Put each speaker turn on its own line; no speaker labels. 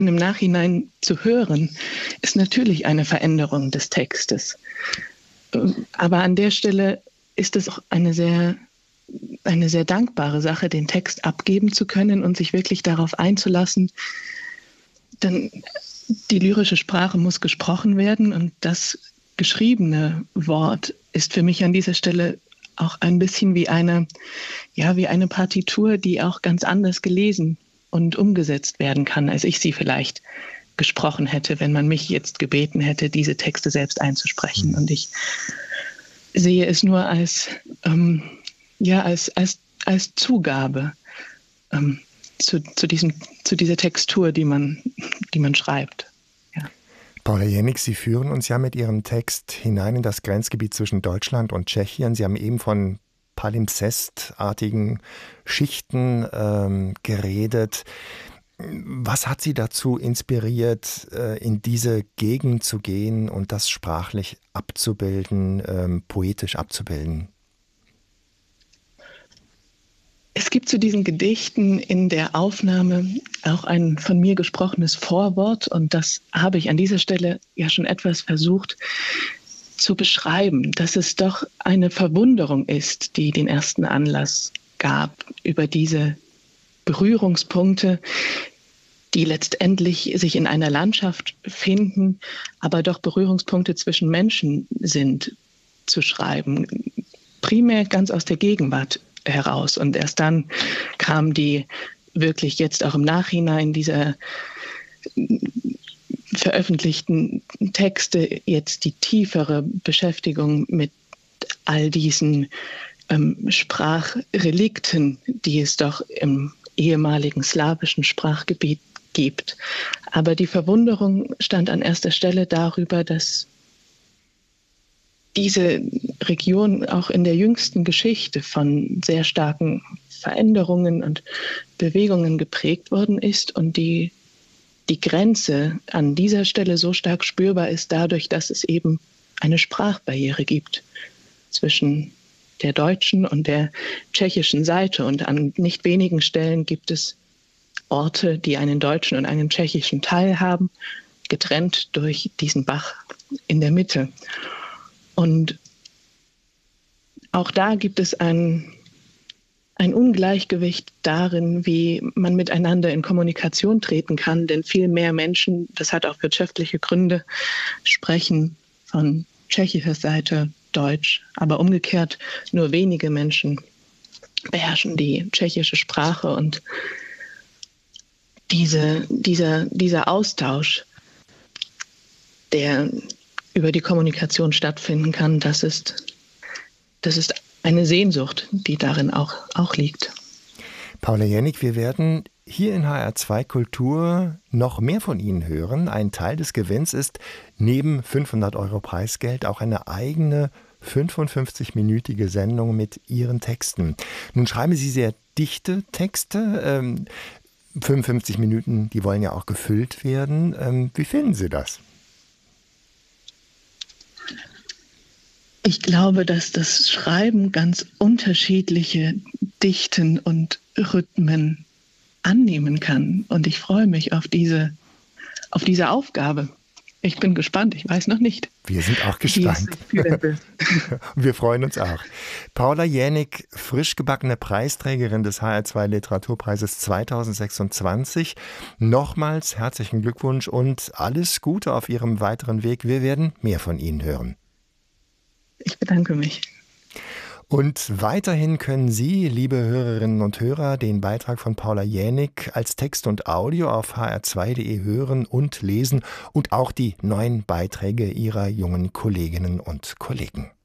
im Nachhinein zu hören, ist natürlich eine Veränderung des Textes. Aber an der Stelle ist es auch eine sehr dankbare Sache, den Text abgeben zu können und sich wirklich darauf einzulassen. Denn die lyrische Sprache muss gesprochen werden und das geschriebene Wort ist für mich an dieser Stelle auch ein bisschen wie eine Partitur, die auch ganz anders gelesen und umgesetzt werden kann, als ich sie vielleicht gesprochen hätte, wenn man mich jetzt gebeten hätte, diese Texte selbst einzusprechen. Und ich sehe es nur als Zugabe zu dieser Textur, die man schreibt. Ja.
Paula Jänik, Sie führen uns ja mit Ihrem Text hinein in das Grenzgebiet zwischen Deutschland und Tschechien. Sie haben eben von palimpsestartigen Schichten geredet. Was hat Sie dazu inspiriert, in diese Gegend zu gehen und das sprachlich abzubilden, poetisch abzubilden?
Es gibt zu diesen Gedichten in der Aufnahme auch ein von mir gesprochenes Vorwort und das habe ich an dieser Stelle ja schon etwas versucht zu beschreiben, dass es doch eine Verwunderung ist, die den ersten Anlass gab über diese Berührungspunkte, die letztendlich sich in einer Landschaft finden, aber doch Berührungspunkte zwischen Menschen sind, zu schreiben. Primär ganz aus der Gegenwart heraus. Und erst dann kam die wirklich jetzt auch im Nachhinein dieser veröffentlichten Texte, jetzt die tiefere Beschäftigung mit all diesen Sprachrelikten, die es doch im ehemaligen slawischen Sprachgebiet gibt. Aber die Verwunderung stand an erster Stelle darüber, dass diese Region auch in der jüngsten Geschichte von sehr starken Veränderungen und Bewegungen geprägt worden ist und die Grenze an dieser Stelle so stark spürbar ist dadurch, dass es eben eine Sprachbarriere gibt zwischen der deutschen und der tschechischen Seite. Und an nicht wenigen Stellen gibt es Orte, die einen deutschen und einen tschechischen Teil haben, getrennt durch diesen Bach in der Mitte. Und auch da gibt es ein Ungleichgewicht darin, wie man miteinander in Kommunikation treten kann, denn viel mehr Menschen, das hat auch wirtschaftliche Gründe, sprechen von tschechischer Seite Deutsch, aber umgekehrt nur wenige Menschen beherrschen die tschechische Sprache und dieser Austausch, der über die Kommunikation stattfinden kann, das ist eine Sehnsucht, die darin auch liegt.
Paula Jänik, wir werden hier in HR2 Kultur noch mehr von Ihnen hören. Ein Teil des Gewinns ist neben 500 € Preisgeld auch eine eigene 55-minütige Sendung mit Ihren Texten. Nun schreiben Sie sehr dichte Texte. 55 Minuten, die wollen ja auch gefüllt werden. Wie finden Sie das?
Ich glaube, dass das Schreiben ganz unterschiedliche Dichten und Rhythmen annehmen kann. Und ich freue mich auf diese Aufgabe. Ich bin gespannt, ich weiß noch nicht.
Wir sind auch gespannt. Wir freuen uns auch. Paula Jänik, frisch gebackene Preisträgerin des HR2 Literaturpreises 2026. Nochmals herzlichen Glückwunsch und alles Gute auf Ihrem weiteren Weg. Wir werden mehr von Ihnen hören.
Ich bedanke mich.
Und weiterhin können Sie, liebe Hörerinnen und Hörer, den Beitrag von Paula Jänik als Text und Audio auf hr2.de hören und lesen und auch die neuen Beiträge Ihrer jungen Kolleginnen und Kollegen.